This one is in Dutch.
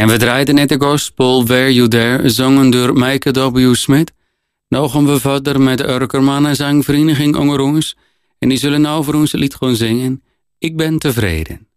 En we draaiden net de gospel Were You There, zongen door Maaike W. Smit. Nou gaan we verder met de Urkerman en zangvereniging onder ons. En die zullen nou voor ons het lied gaan zingen. Ik ben tevreden.